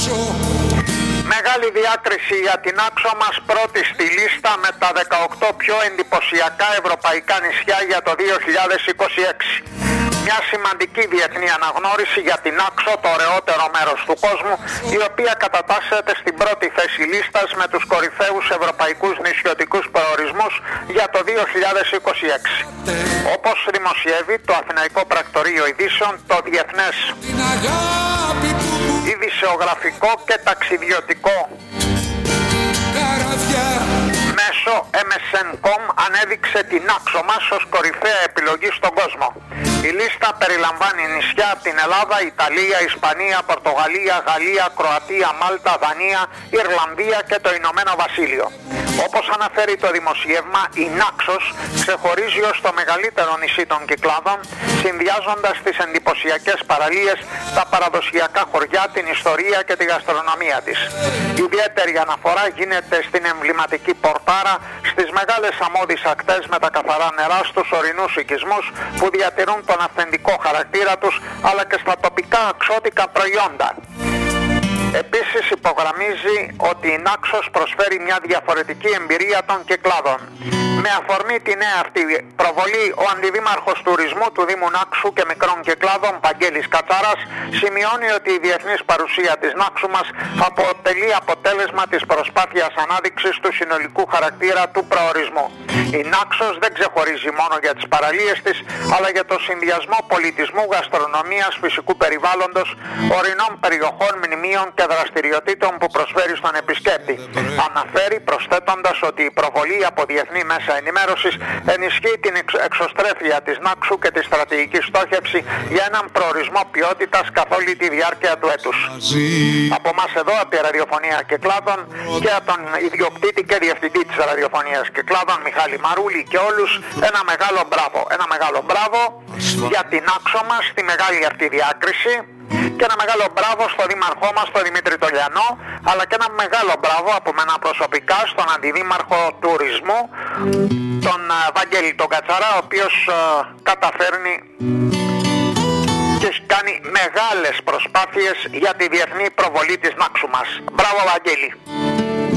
Μεγάλη διάκριση για την Άξο μας, πρώτη στη λίστα με τα 18 πιο εντυπωσιακά ευρωπαϊκά νησιά για το 2026. Μια σημαντική διεθνή αναγνώριση για την Άξο, το ωραιότερο μέρος του κόσμου, η οποία κατατάσσεται στην πρώτη θέση λίστας με τους κορυφαίους ευρωπαϊκούς νησιωτικούς προορισμούς για το 2026. Όπως δημοσιεύει το Αθηναϊκό Πρακτορείο Ειδήσεων, το διεθνές ειδησεογραφικό και ταξιδιωτικό μέσο MSN.com ανέδειξε την Άξο μας ως κορυφαία επιλογή στον κόσμο. Η λίστα περιλαμβάνει νησιά από την Ελλάδα, Ιταλία, Ισπανία, Πορτογαλία, Γαλλία, Κροατία, Μάλτα, Δανία, Ιρλανδία και το Ηνωμένο Βασίλειο. Όπως αναφέρει το δημοσίευμα, η Νάξος ξεχωρίζει ως το μεγαλύτερο νησί των Κυκλάδων, συνδυάζοντας τις εντυπωσιακές παραλίες, τα παραδοσιακά χωριά, την ιστορία και τη γαστρονομία της. Ιδιαίτερη αναφορά γίνεται στην εμβληματική Πορτάρα, στις μεγάλες αμμώδεις ακτές με τα καθαρά νερά, στους ορεινούς οικισμούς που διατηρούν τον αυθεντικό χαρακτήρα τους, αλλά και στα τοπικά αξώτικα προϊόντα. Επίσης υπογραμμίζει ότι η Νάξος προσφέρει μια διαφορετική εμπειρία των Κυκλάδων. Με αφορμή τη νέα αυτή προβολή, ο αντιδήμαρχος τουρισμού του Δήμου Νάξου και Μικρών Κυκλάδων, Βαγγέλης Κατσάρας, σημειώνει ότι η διεθνής παρουσία της Νάξου μας αποτελεί αποτέλεσμα της προσπάθειας ανάδειξης του συνολικού χαρακτήρα του προορισμού. Η Νάξος δεν ξεχωρίζει μόνο για τις παραλίες της, αλλά για το συνδυασμό πολιτισμού, γαστρονομίας, φυσικού περιβάλλοντος, ορεινών περιοχών, μνημείων και δραστηριοτήτων που προσφέρει στον επισκέπτη. Αναφέρει προσθέτοντας ότι η προβολή από διεθνή μέσα ενημέρωσης ενισχύει την εξωστρέφεια της Νάξου και τη στρατηγική στόχευση για έναν προορισμό ποιότητας καθ' όλη τη διάρκεια του έτους. Από εμάς εδώ, από τη Ραδιοφωνία Κυκλάδων και από τον ιδιοκτήτη και διευθυντή της Ραδιοφωνίας Κυκλάδων, Μιχάλη Μαρούλη, και όλους ένα μεγάλο μπράβο. Ένα μεγάλο μπράβο για την Άξο μας, τη μεγάλη αυτή διάκριση. Και ένα μεγάλο μπράβο στο δήμαρχό μας, τον Δημήτρη Τολιανό, αλλά και ένα μεγάλο μπράβο από μένα προσωπικά στον αντιδήμαρχο τουρισμού, τον Βαγγέλη τον Κατσαρά, ο οποίος καταφέρνει και κάνει μεγάλες προσπάθειες για τη διεθνή προβολή της Νάξου μας. Μπράβο Βαγγέλη!